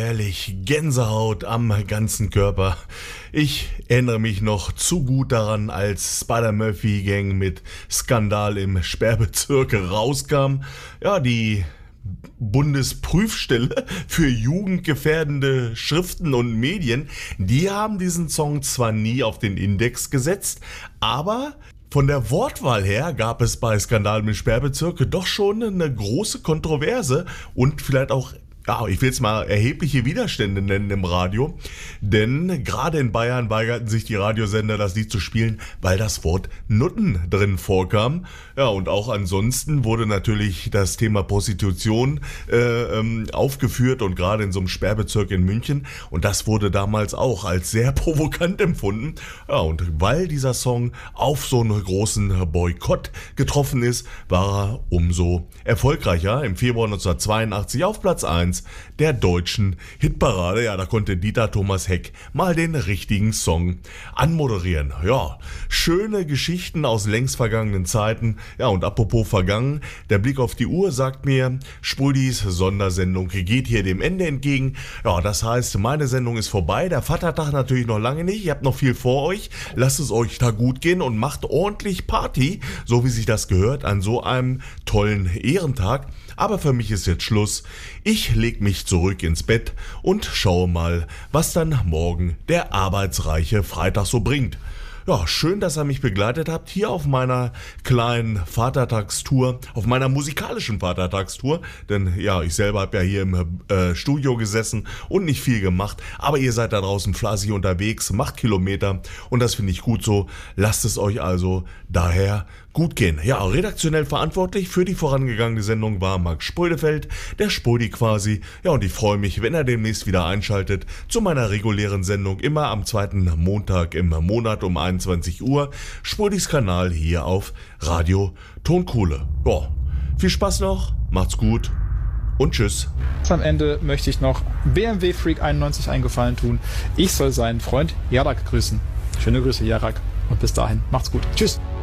herrlich, Gänsehaut am ganzen Körper. Ich erinnere mich noch zu gut daran, als Spider-Murphy-Gang mit Skandal im Sperrbezirk rauskam. Ja, die Bundesprüfstelle für jugendgefährdende Schriften und Medien, die haben diesen Song zwar nie auf den Index gesetzt, aber von der Wortwahl her gab es bei Skandal im Sperrbezirk doch schon eine große Kontroverse und vielleicht auch, ja, ich will es mal erhebliche Widerstände nennen im Radio, denn gerade in Bayern weigerten sich die Radiosender, das Lied zu spielen, weil das Wort Nutten drin vorkam. Ja, und auch ansonsten wurde natürlich das Thema Prostitution aufgeführt und gerade in so einem Sperrbezirk in München, und das wurde damals auch als sehr provokant empfunden. Ja, und weil dieser Song auf so einen großen Boykott getroffen ist, war er umso erfolgreicher. Im Februar 1982 auf Platz 1 der deutschen Hitparade. Ja, da konnte Dieter Thomas Heck mal den richtigen Song anmoderieren. Ja, schöne Geschichten aus längst vergangenen Zeiten. Ja, und apropos vergangen, der Blick auf die Uhr sagt mir, Spuldis Sondersendung geht hier dem Ende entgegen. Ja, das heißt, meine Sendung ist vorbei. Der Vatertag natürlich noch lange nicht. Ihr habt noch viel vor euch. Lasst es euch da gut gehen und macht ordentlich Party, so wie sich das gehört an so einem tollen Ehrentag. Aber für mich ist jetzt Schluss. Ich leg mich zurück ins Bett und schaue mal, was dann morgen der arbeitsreiche Freitag so bringt. Ja, schön, dass ihr mich begleitet habt hier auf meiner kleinen Vatertagstour, auf meiner musikalischen Vatertagstour. Denn ja, ich selber habe ja hier im Studio gesessen und nicht viel gemacht. Aber ihr seid da draußen fleißig unterwegs, macht Kilometer und das finde ich gut so. Lasst es euch also daher gut gehen. Ja, redaktionell verantwortlich für die vorangegangene Sendung war Max Spoidefeld, der Spoidi quasi. Ja, und ich freue mich, wenn er demnächst wieder einschaltet zu meiner regulären Sendung, immer am zweiten Montag im Monat um 21 Uhr. Spoidis Kanal hier auf Radio Tonkuhle. Ja, viel Spaß noch, macht's gut und tschüss. Am Ende möchte ich noch BMW Freak 91 einen Gefallen tun. Ich soll seinen Freund Jarak grüßen. Schöne Grüße, Jarak. Und bis dahin, macht's gut. Tschüss.